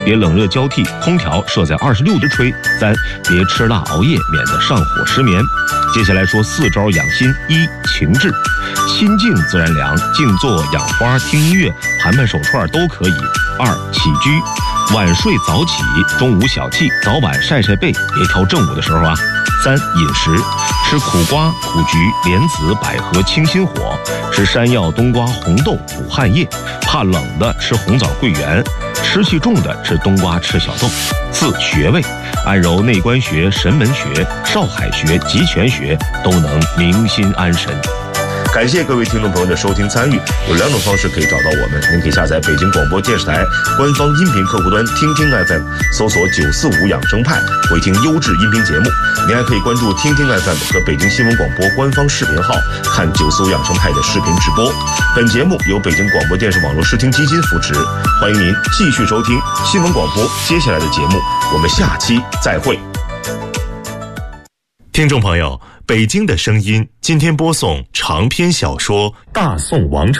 别冷热交替，空调设在26度吹。3，别吃辣熬夜，免得上火失眠。接下来说4招养心：一、情志，心静自然凉，静坐、养花、听音乐、盘盘手串都可以。2、起居，晚睡早起，中午小憩，早晚晒晒背，别挑正午的时候啊。3、饮食，吃苦瓜、苦菊、莲子、百合清心火，吃山药、冬瓜、红豆补汗液。怕冷的吃红枣、桂圆，湿气重的吃冬瓜、赤小豆。4、穴位，按揉内关穴、神门穴、少海穴、极泉穴，都能明心安神。感谢各位听众朋友的收听参与，有2种方式可以找到我们，您可以下载北京广播电视台官方音频客户端听听 FM， 搜索945养生派，回听优质音频节目。您还可以关注听听 FM 和北京新闻广播官方视频号，看945养生派的视频直播。本节目由北京广播电视网络视听基金扶持，欢迎您继续收听新闻广播接下来的节目，我们下期再会。 听众朋友，北京的声音今天播送长篇小说《大宋王朝》。